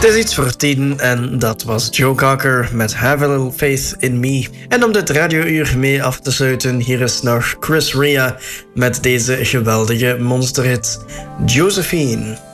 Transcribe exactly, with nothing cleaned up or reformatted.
Het is iets voor tien en dat was Joe Cocker met Have a Little Faith in Me. En om dit radiouur mee af te sluiten, hier is nog Chris Rea met deze geweldige monsterhit Josephine.